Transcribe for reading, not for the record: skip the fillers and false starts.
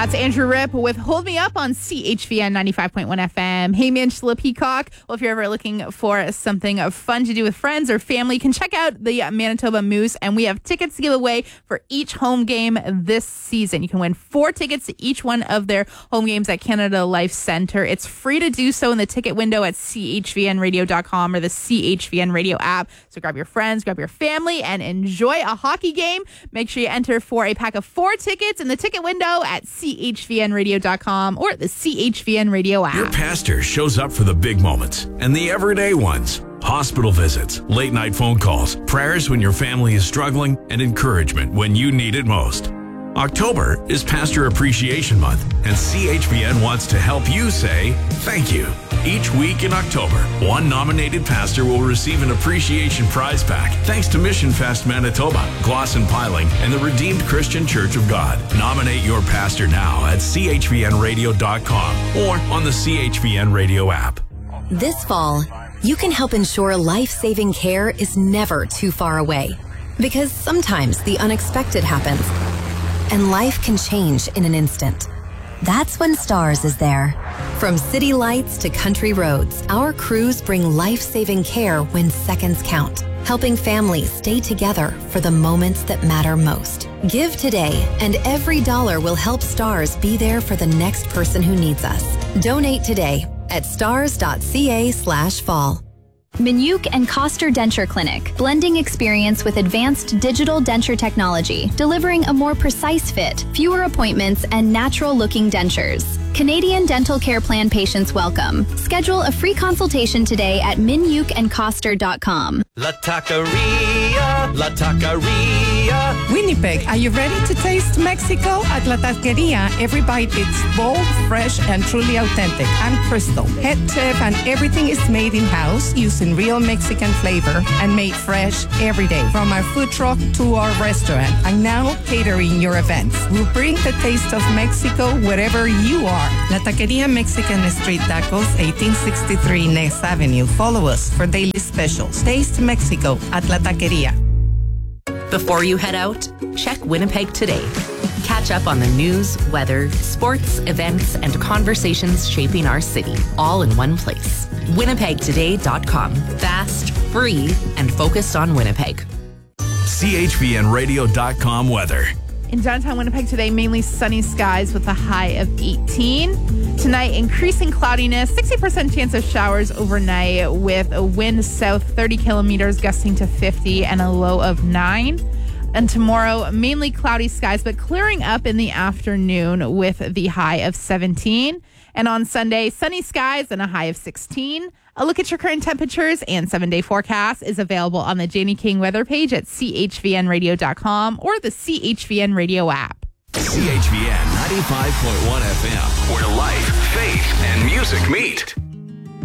That's Andrew Ripp with Hold Me Up on CHVN 95.1 FM. Hey, Angela Peacock. Well, if you're ever looking for something fun to do with friends or family, you can check out the Manitoba Moose, and we have tickets to give away for each home game this season. You can win 4 tickets to each one of their home games at Canada Life Centre. It's free to do so in the ticket window at chvnradio.com or the CHVN Radio app. So grab your friends, grab your family, and enjoy a hockey game. Make sure you enter for a pack of 4 tickets in the ticket window at chvnradio.com or the CHVN Radio app. Your pastor shows up for the big moments and the everyday ones. Hospital visits, late night phone calls, prayers when your family is struggling, and encouragement when you need it most. October is Pastor Appreciation Month, and CHVN wants to help you say thank you. Each week in October, one nominated pastor will receive an appreciation prize pack thanks to Mission Fest Manitoba, Glosson Piling, and the Redeemed Christian Church of God. Nominate your pastor now at chvnradio.com or on the CHVN Radio app. This fall, you can help ensure life-saving care is never too far away. Because sometimes the unexpected happens, and life can change in an instant. That's when STARS is there. From city lights to country roads, our crews bring life-saving care when seconds count, helping families stay together for the moments that matter most. Give today, and every dollar will help STARS be there for the next person who needs us. Donate today at stars.ca/fall. Minuk and Coster Denture Clinic, blending experience with advanced digital denture technology, delivering a more precise fit, fewer appointments, and natural-looking dentures. Canadian Dental Care Plan patients welcome. Schedule a free consultation today at minukandcoster.com. La Taqueria, La Taqueria. Winnipeg, are you ready to taste Mexico? At La Taqueria, every bite is bold, fresh, and truly authentic. I'm Crystal, head chef, and everything is made in-house using real Mexican flavor and made fresh every day. From our food truck to our restaurant, and now catering your events. We'll bring the taste of Mexico wherever you are. La Taqueria Mexican Street Tacos, 1863 Ness Avenue. Follow us for daily specials. Taste Mexico at La Taqueria. Before you head out, check Winnipeg Today. Catch up on the news, weather, sports, events, and conversations shaping our city, all in one place. WinnipegToday.com. Fast, free, and focused on Winnipeg. CHVNradio.com weather. In downtown Winnipeg today, mainly sunny skies with a high of 18. Tonight, increasing cloudiness, 60% chance of showers overnight with a wind south 30 kilometers gusting to 50 and a low of 9. And tomorrow, mainly cloudy skies, but clearing up in the afternoon with the high of 17. And on Sunday, sunny skies and a high of 16. A look at your current temperatures and 7-day forecast is available on the Janie King weather page at chvnradio.com or the CHVN Radio app. CHVN 95.1 FM, where life, faith, and music meet.